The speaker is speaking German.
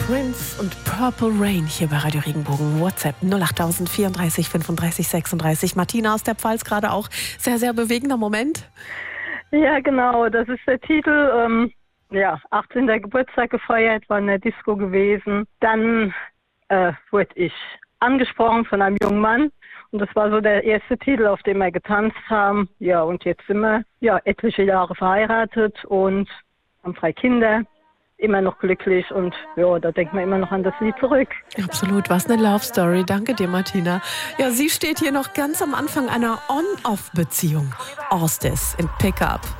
Prince und Purple Rain hier bei Radio Regenbogen. WhatsApp 08000 34 35 36. Martina aus der Pfalz, gerade auch sehr, sehr bewegender Moment. Ja, genau, das ist der Titel. 18. Geburtstag gefeiert, war in der Disco gewesen. Dann wurde ich angesprochen von einem jungen Mann. Und das war so der erste Titel, auf dem wir getanzt haben. Ja, und jetzt sind wir etliche Jahre verheiratet und haben 3 Kinder. Immer noch glücklich und da denkt man immer noch an das Lied zurück. Absolut, was eine Love Story. Danke dir, Martina. Ja, sie steht hier noch ganz am Anfang einer On-Off-Beziehung. Orstes in Pickup.